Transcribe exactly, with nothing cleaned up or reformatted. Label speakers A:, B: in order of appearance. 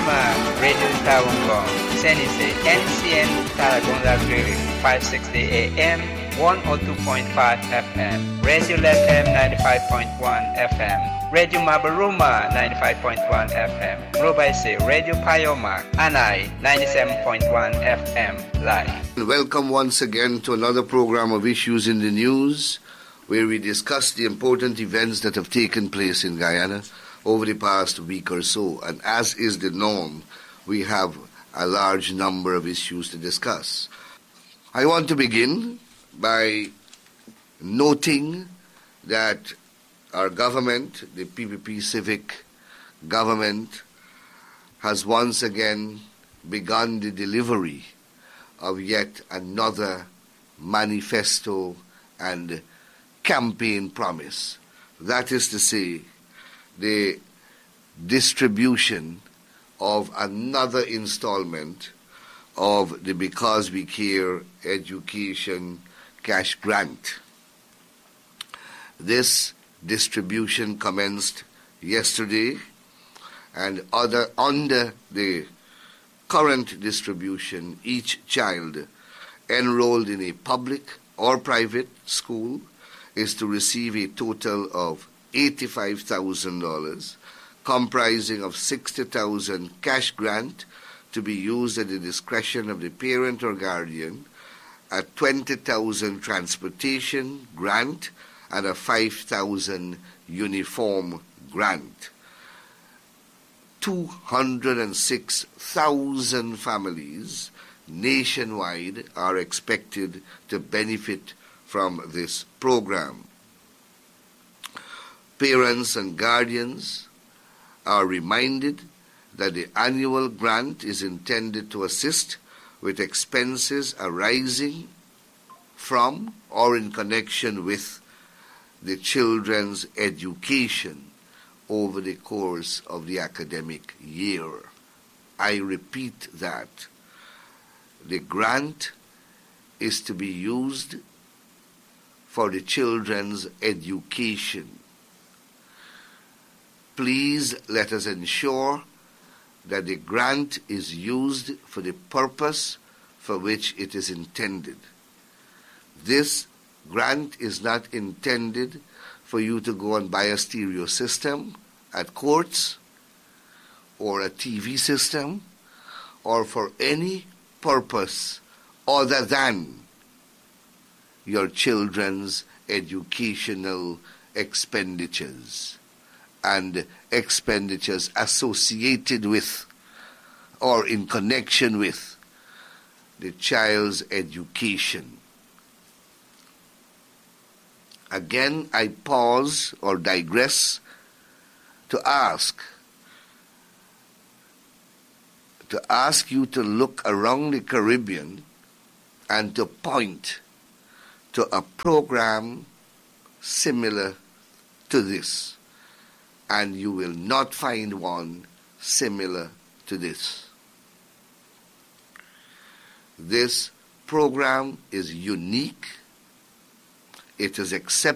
A: Programa Radio Tawangong, Senise, N C N Tarragona Grill, five sixty A M, one oh two point five F M, Radio L F M ninety-five point one F M, Radio Mabaruma ninety-five point one F M, Robaise, Radio Payoma, Anai ninety-seven point one F M, live.
B: Welcome once again to another program of Issues in the News, where we discuss the important events that have taken place in Guyana over the past week or so. And as is the norm, we have a large number of issues to discuss. I want to begin by noting that our government, the P P P Civic government, has once again begun the delivery of yet another manifesto and campaign promise. That is to say, the distribution of another installment of the Because We Care Education Cash Grant. This distribution commenced yesterday, and other, under the current distribution, each child enrolled in a public or private school is to receive a total of eighty-five thousand dollars, comprising of sixty thousand dollars cash grant to be used at the discretion of the parent or guardian, a twenty thousand dollars transportation grant, and a five thousand dollars uniform grant. two hundred six thousand families nationwide are expected to benefit from this program. Parents and guardians are reminded that the annual grant is intended to assist with expenses arising from or in connection with the children's education over the course of the academic year. I repeat that. The grant is to be used for the children's education. Please let us ensure that the grant is used for the purpose for which it is intended. This grant is not intended for you to go and buy a stereo system at courts or a T V system or for any purpose other than your children's educational expenditures and expenditures associated with or in connection with the child's education. Again, I pause or digress to ask, to ask you to look around the Caribbean and to point to a program similar to this. And you will not find one similar to this. This program is unique. It is accepted